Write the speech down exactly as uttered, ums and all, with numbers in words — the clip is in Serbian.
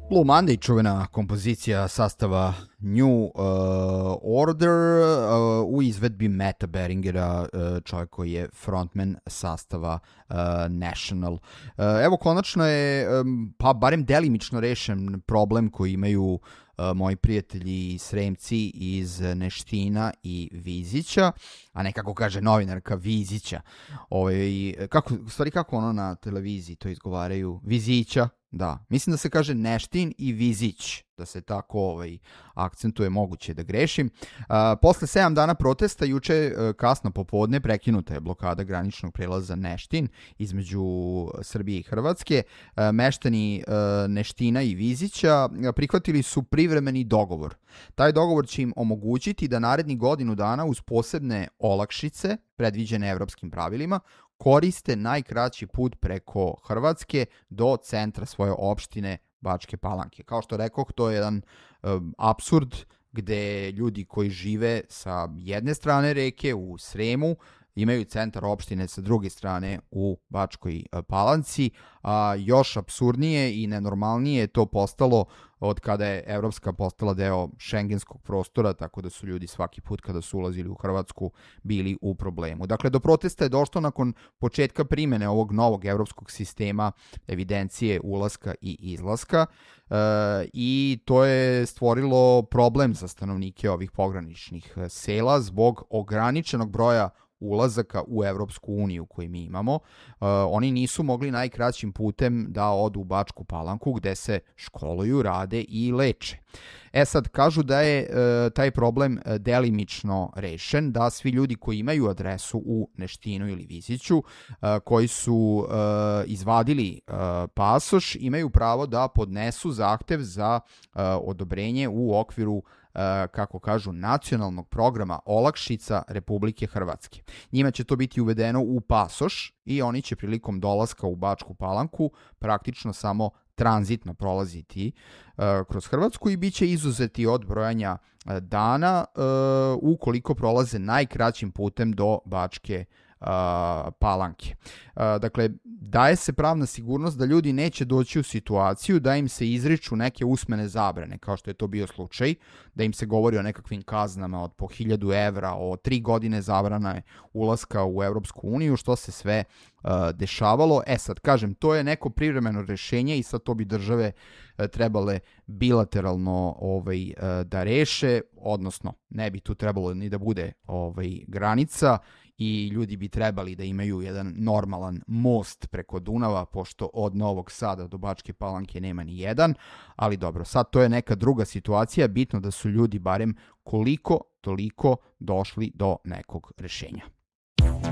Blue Monday, čuvena kompozicija sastava New uh, Order uh, u izvedbi Meta Beringera, uh, čovjek koji je frontman sastava uh, National. Uh, evo, konačno je, um, pa barem delimično rešen problem koji imaju uh, moji prijatelji i Sremci iz Neština i Vizića, a ne kako kaže novinarka Vizića. Ovaj, kako, u stvari kako ono na televiziji to izgovaraju? Vizića. Da, mislim da se kaže Neštin i Vizić, da se tako ovaj, akcentuje, moguće da grešim. A, posle sedam dana protesta, juče kasno popodne prekinuta je blokada graničnog prelaza Neštin između Srbije i Hrvatske. A, meštani a, Neština i Vizića prihvatili su privremeni dogovor. Taj dogovor će im omogućiti da narednih godinu dana uz posebne olakšice, predviđene evropskim pravilima, koriste najkraći put preko Hrvatske do centra svoje opštine Bačke Palanke. Kao što rekoh, to je jedan um, apsurd gde ljudi koji žive sa jedne strane reke u Sremu imaju centar opštine sa druge strane u Bačkoj Palanci, a još apsurdnije i nenormalnije je to postalo od kada je Evropska postala deo šengenskog prostora, tako da su ljudi svaki put kada su ulazili u Hrvatsku bili u problemu. Dakle, do protesta je došlo nakon početka primene ovog novog evropskog sistema evidencije ulaska i izlaska e, i to je stvorilo problem za stanovnike ovih pograničnih sela zbog ograničenog broja ulazaka u Evropsku uniju koji mi imamo. Uh, oni nisu mogli najkraćim putem da odu u Bačku Palanku gde se školuju, rade i leče. E sad, kažu da je uh, taj problem delimično rešen, da svi ljudi koji imaju adresu u Neštinu ili Viziću, uh, koji su uh, izvadili uh, pasoš, imaju pravo da podnesu zahtev za uh, odobrenje u okviru kako kažu, nacionalnog programa olakšica Republike Hrvatske. Njima će to biti uvedeno u pasoš i oni će prilikom dolaska u Bačku Palanku praktično samo tranzitno prolaziti uh, kroz Hrvatsku i bit će izuzeti od brojanja uh, dana uh, ukoliko prolaze najkraćim putem do Bačke Uh, Palanke. Uh, dakle, daje se pravna sigurnost da ljudi neće doći u situaciju da im se izriču neke usmene zabrane, kao što je to bio slučaj, da im se govori o nekakvim kaznama od po hiljadu evra, o tri godine zabrane ulaska u Evropsku uniju, što se sve uh, dešavalo. E sad, kažem, to je neko privremeno rešenje i sad to bi države uh, trebale bilateralno ovaj, uh, da reše, odnosno ne bi tu trebalo ni da bude ovaj, granica i ljudi bi trebali da imaju jedan normalan most preko Dunava, pošto od Novog Sada do Bačke Palanke nema ni jedan, ali dobro, sad to je neka druga situacija, bitno da su ljudi barem koliko toliko došli do nekog rešenja.